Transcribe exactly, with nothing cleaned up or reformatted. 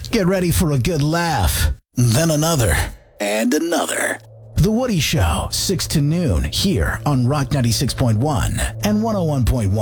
Get ready for a good laugh. Then another. And another. The Woody Show, six to noon, here on Rock ninety-six point one and one oh one point one.